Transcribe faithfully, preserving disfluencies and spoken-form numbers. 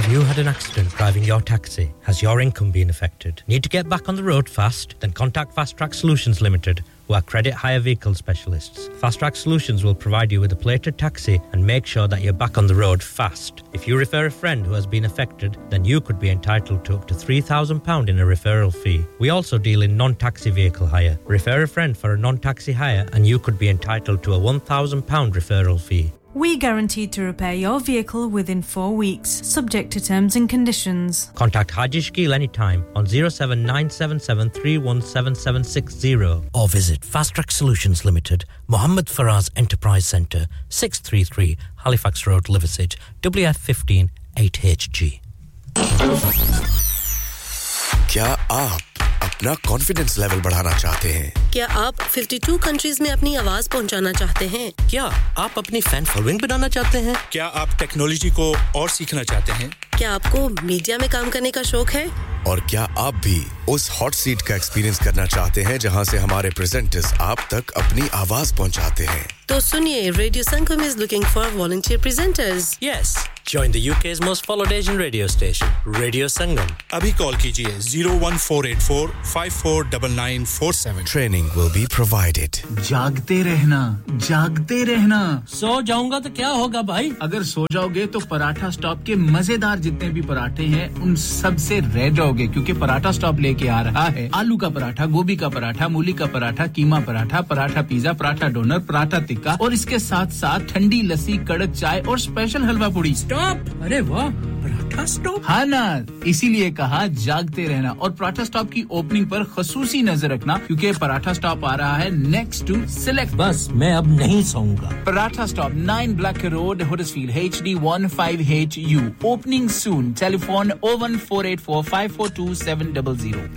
Have you had an accident driving your taxi? Has your income been affected? Need to get back on the road fast? Then contact Fast Track Solutions Limited, who are credit hire vehicle specialists. Fast Track Solutions will provide you with a plated taxi and make sure that you're back on the road fast. If you refer a friend who has been affected, then you could be entitled to up to three thousand pounds in a referral fee. We also deal in non-taxi vehicle hire. Refer a friend for a non-taxi hire and you could be entitled to a one thousand pounds referral fee. We guarantee to repair your vehicle within four weeks, subject to terms and conditions. Contact Haji Shkil anytime on zero seven nine seven seven three one seven seven six zero or visit Fast Track Solutions Limited, Mohammed Faraz Enterprise Centre, six thirty-three Halifax Road, Liversedge, W F fifteen eight H G. क्या आप अपना confidence level बढ़ाना चाहते हैं? क्या आप बावन countries में अपनी आवाज पहुंचाना चाहते हैं? क्या आप अपनी फैन फॉलोइंग बढ़ाना चाहते हैं? क्या आप टेक्नोलॉजी को और सीखना चाहते हैं? क्या आपको मीडिया में काम करने का शौक है? और क्या आप भी उस हॉट सीट का एक्सपीरियंस करना चाहते हैं जहां से हमारे प्रेजेंटर्स आप तक अपनी आवाज पहुंचाते हैं? तो सुनिए, Radio Sangam is looking for volunteer presenters. Yes, join the U K's most followed Asian radio station, Radio Sangam. Abhi call kijiye zero one four eight four five four nine nine four seven. Training will be provided. जागते रहना, जागते रहना. सो जाऊंगा तो क्या होगा भाई? अगर सो जाओगे तो पराठा स्टॉप के मजेदार जितने भी पराठे हैं उन सब से रह जाओगे क्योंकि पराठा स्टॉप लेके आ रहा है आलू का पराठा, गोभी का पराठा, मूली का पराठा, कीमा पराठा, पराठा पिज्जा, पराठा डोनर, पराठा टिक्का और इसके साथ-साथ ठंडी लस्सी, कड़क चाय और स्पेशल हलवा पूड़ी. स्टॉप! अरे वाह! पराठा स्टॉप? हाँ ना, इसीलिए कहा जागते रहना और पराठा स्टॉप की ओपनिंग पर खसूसी नजर रखना क्योंकि पराठा स्टॉप आ रहा है नेक्स्ट टू सिलेक्ट. बस मैं अब नहीं सोऊंगा. Paratha stop nine Black Road, Huddersfield H D one five H U. Opening soon. Telephone oh one four eight four five four two seven zero zero.